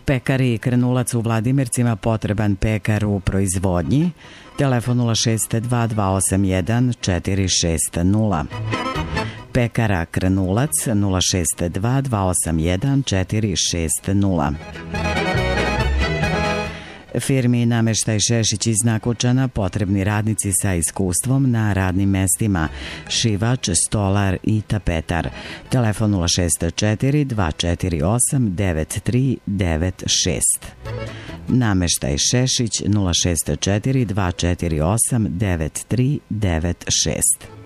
Pekari Krenulac u Vladimircima potreban pekar u proizvodnji. Telefon 062 281 460. Pekara Krenulac 062 281 460. Firmi Nameštaj Šešić iz Nakučana potrebni radnici sa iskustvom na radnim mestima, šivač, stolar i tapetar. Telefon 064 248 9396. Nameštaj Šešić 064 248 9396.